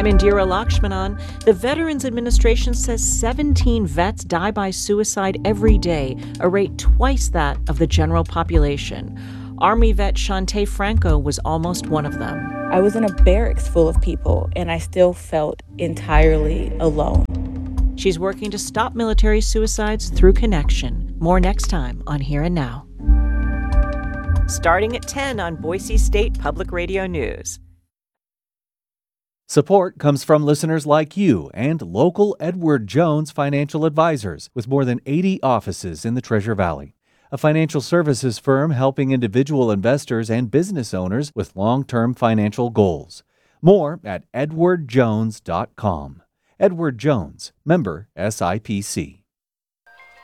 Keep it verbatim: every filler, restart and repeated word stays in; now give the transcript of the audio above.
I'm Indira Lakshmanan. The Veterans Administration says seventeen vets die by suicide every day, a rate twice that of the general population. Army vet Shantae Franco was almost one of them. I was in a barracks full of people, and I still felt entirely alone. She's working to stop military suicides through connection. More next time on Here and Now. Starting at ten on Boise State Public Radio News. Support comes from listeners like you and local Edward Jones Financial Advisors with more than eighty offices in the Treasure Valley. A financial services firm helping individual investors and business owners with long-term financial goals. More at edward jones dot com. Edward Jones, member S I P C.